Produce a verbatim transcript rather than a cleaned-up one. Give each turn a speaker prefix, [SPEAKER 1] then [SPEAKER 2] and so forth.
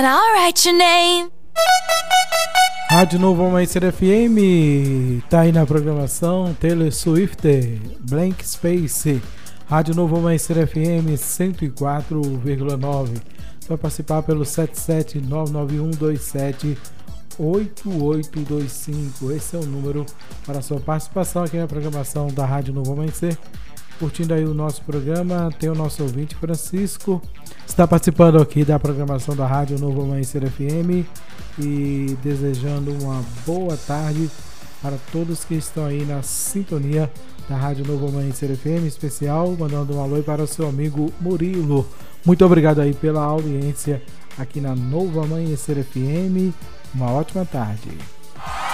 [SPEAKER 1] I'll write your name.
[SPEAKER 2] Rádio Novo Amanhecer F M, tá aí na programação Taylor Swift, Blank Space. Rádio Novo Amanhecer F M cento e quatro vírgula nove. Você vai participar pelo sete sete nove nove um dois sete oito oito dois cinco. Esse é o número para a sua participação aqui na programação da Rádio Novo Amanhecer. Curtindo aí o nosso programa, tem o nosso ouvinte Francisco, está participando aqui da programação da Rádio Novo Amanhecer F M e desejando uma boa tarde para todos que estão aí na sintonia da Rádio Novo Amanhecer F M, em especial mandando um alô para o seu amigo Murilo. Muito obrigado aí pela audiência aqui na Novo Amanhecer F M, uma ótima tarde.